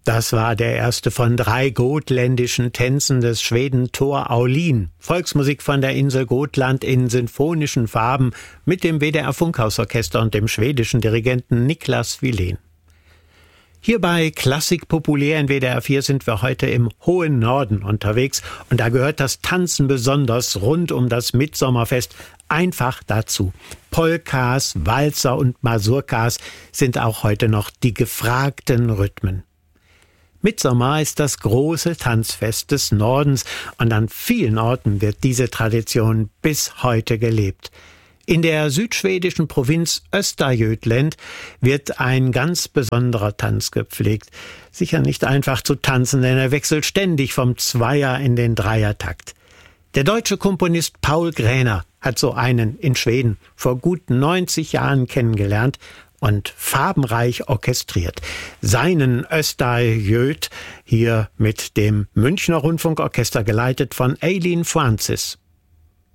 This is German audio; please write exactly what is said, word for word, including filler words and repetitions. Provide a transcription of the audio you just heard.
Das war der erste von drei gotländischen Tänzen des Schweden Tor Aulin. Volksmusik von der Insel Gotland in sinfonischen Farben mit dem W D R Funkhausorchester und dem schwedischen Dirigenten Niklas Wilén. Hier bei Klassik populär in W D R vier sind wir heute im hohen Norden unterwegs und da gehört das Tanzen besonders rund um das Mitsommerfest einfach dazu. Polkas, Walzer und Mazurkas sind auch heute noch die gefragten Rhythmen. Mitsommer ist das große Tanzfest des Nordens und an vielen Orten wird diese Tradition bis heute gelebt. In der südschwedischen Provinz Östergötland wird ein ganz besonderer Tanz gepflegt. Sicher nicht einfach zu tanzen, denn er wechselt ständig vom Zweier in den Dreiertakt. Der deutsche Komponist Paul Gräner hat so einen in Schweden vor gut neunzig Jahren kennengelernt und farbenreich orchestriert. Seinen Östergöt hier mit dem Münchner Rundfunkorchester geleitet von Eileen Francis.